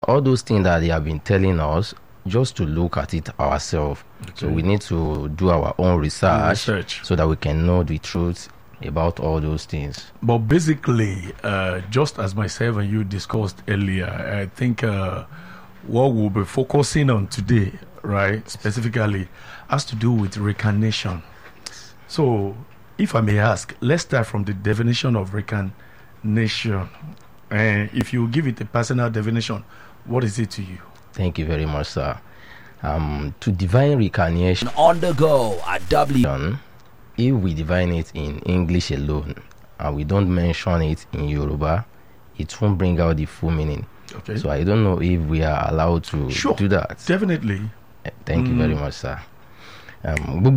all those things that they have been telling us, just to look at it ourselves. Okay. So we need to do our own research so that we can know the truth about all those things. But basically, just as myself and you discussed earlier, I think what we'll be focusing on today, right, specifically, has to do with reincarnation. So, if I may ask, let's start from the definition of reincarnation. And if you give it a personal definition, what is it to you? Thank you very much, sir. To define reincarnation on the go at W. If we define it in English alone and we don't mention it in Yoruba, it won't bring out the full meaning. Okay. So I don't know if we are allowed to do that. Definitely. Thank you very much, sir. When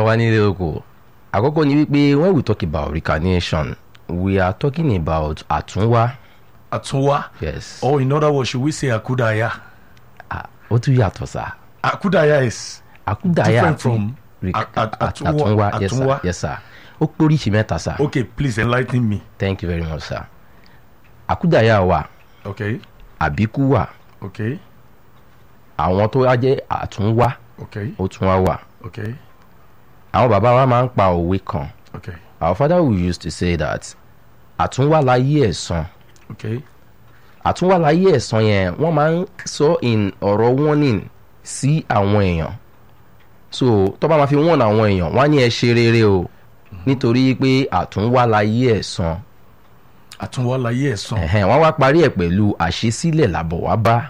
we talk about reincarnation, we are talking about Atunwa. Atunwa? Yes. Or in other words, should we say Akudaya? What do you have to say? Akudaya is different from Atunwa. Yes, sir. Okay, please enlighten me. Thank you very much, sir. Akudaya wa. Okay. Abiku wa. Okay. Àwọn tó wá jẹ́ Àtúnwá. Okay. Ó tún wá wà. Okay. Àwọn bàbá wa máa ń pa òwe kan. Okay. Our father will used to say that Àtúnwá láyé ẹ̀san. Okay. Àtúnwá láyé ẹ̀san yẹn wọ́n máa ń sọ in ọ̀rọ̀ warning sí àwọn èèyàn. So tó bá máa fi warn àwọn èèyàn wọ́n á ní ẹ ṣe rere o nítorí pé Àtúnwá láyé ẹ̀san. Àtúnwá láyé ẹ̀san. Wọ́n wá parí ẹ̀ pẹ̀lú àṣesílẹ̀ làbọ̀ wá bá.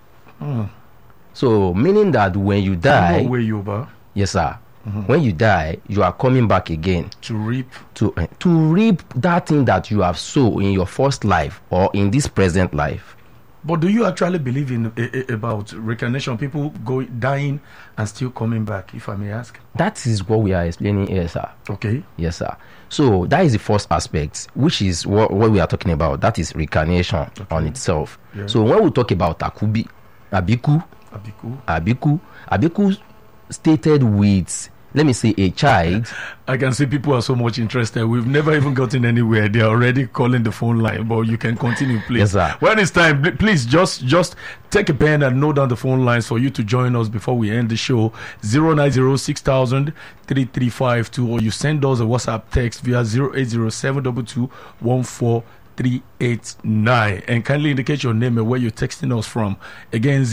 So meaning that when you die, yes sir, when you die, you are coming back again to reap that thing that you have sown in your first life or in this present life. But do you actually believe in about reincarnation? People dying and still coming back, if I may ask? That is what we are explaining here, sir. Okay. Yes, sir. So that is the first aspect, which is what we are talking about. That is reincarnation on itself. Yeah. So when we talk about Abiku stated with, let me say, a child. I can see people are so much interested. We've never even gotten anywhere. They're already calling the phone line, but you can continue, please. Yes, sir. When it's time, please just take a pen and note down the phone lines for you to join us before we end the show. 090-6000-3352, or you send us a WhatsApp text via 080-722-14389, and kindly indicate your name and where you're texting us from. Again,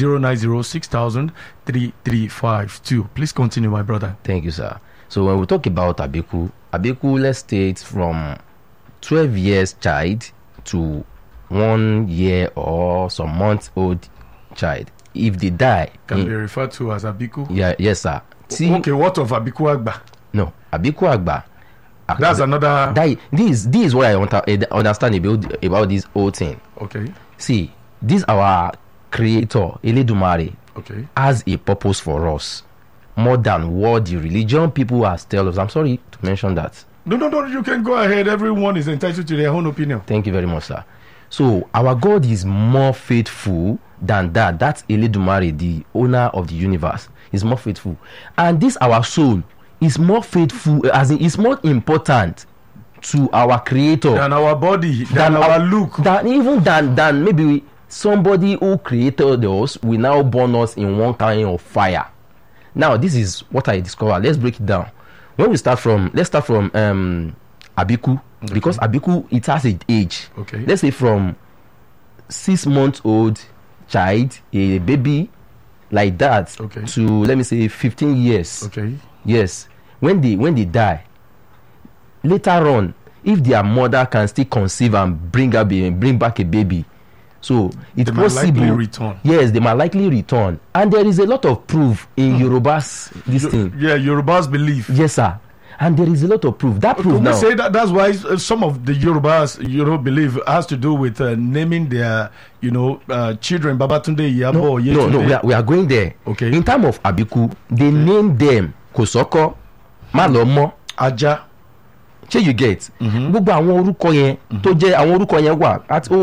090-6000-3352. Please continue, my brother. Thank you, sir. So when we talk about Abiku, let's state from 12 years child to 1 year or some months old child. If they die, can be referred to as Abiku. Yeah, yes, sir. Okay, what of Abiku Agba? No, Abiku Agba. That's another. This is what I understand about this whole thing. Okay. See, this our creator, Eledumare, okay, has a purpose for us more than what the religion people has tell us. I'm sorry to mention that. No, you can go ahead. Everyone is entitled to their own opinion. Thank you very much, sir. So our God is more faithful than that. That's Eledumare, the owner of the universe, is more faithful. And this our soul is more faithful, as in it's more important to our creator than our body, than our look, than maybe somebody who created us will now burn us in one kind of fire. Now this is what I discovered. Let's break it down. When we start from, let's start from Abiku, okay, because Abiku, it has an age. Okay. Let's say from 6 months old child, a baby like that, okay, to let me say 15 years. Okay. Yes. When they die, later on, if their mother can still conceive and bring back a baby, so it's possible. Yes, they might likely return. And there is a lot of proof in Yoruba's thing. Yeah, Yoruba's belief. Yes, sir. And there is a lot of proof. That proof now. Say that's why some of the Yorubas, believe has to do with naming their, children. Babatunde, Iyabo, Yetunde. No, we are going there. Okay. In time of Abiku, they named them Kosoko, Malomo, Aja. Che you get. Gbogbo àwọn orúkọ yẹn tó jẹ́ àwọn orúkọ yẹn wà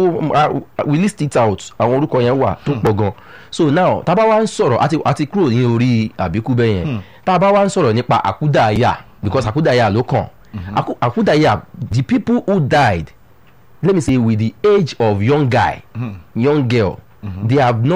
we list it out. Àwọn orúkọ yẹn wà tó pọ̀ gan. So now tá bá wá ń sọ̀rọ̀ àti kúrò ní orí Àbíkú bẹ́yẹn. Tá bá wá ń sọ̀rọ̀ nípa Àkúdàáyà, because Àkúdàáyà ló kàn. Àkúdàáyà, the people who died, let me say with the age of young guy, young girl, they have not